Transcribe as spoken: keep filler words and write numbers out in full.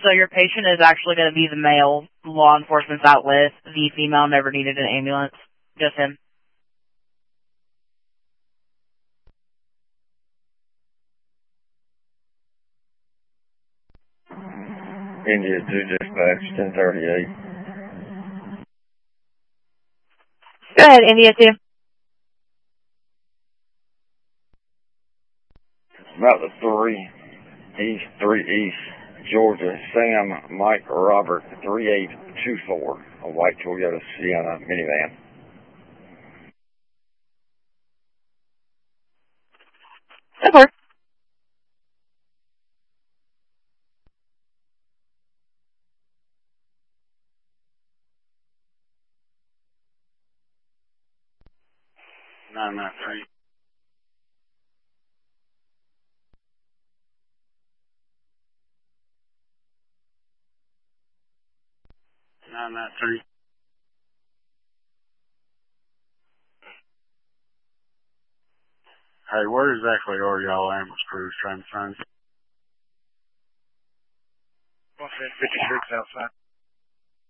So your patient is actually going to be the male. Law enforcement's out with. The female never needed an ambulance. Just him. India two dispatch, ten thirty-eight. Go ahead, India two. About the three east, three east, Georgia. Sam, Mike, Robert, three eight two four. A white Toyota Sienna minivan. That works. nine nine three. nine nine three. Hey, where exactly are y'all ambulance crews trying to find you? fifty-six outside.